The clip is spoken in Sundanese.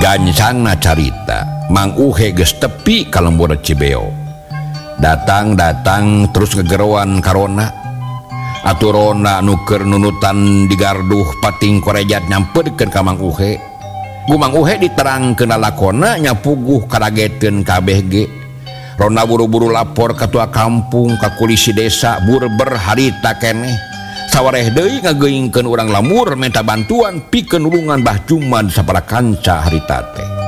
gancangna carita Mang Uhe geus tepi ka lembur Cibeo. Datang terus ngegeroan karona aturona nuker nunutan digarduh pating korejat nyamperkeun ka Mang Uhe. Mang Uhe diterangkeun lalakonna nya puguh karageteun kabeh ge. Rona buru-buru lapor ka tua kampung ka kulisi desa burber harita keneh. Sawareh deui ngageuingkeun urang lamur minta bantuan pikeun nulungan Bah Juman sapara kanca harita teh.